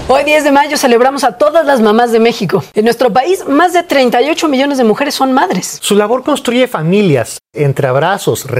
Hoy 10 de mayo celebramos a todas las mamás de México. En nuestro país, más de 38 millones de mujeres son madres. Su labor construye familias entre abrazos,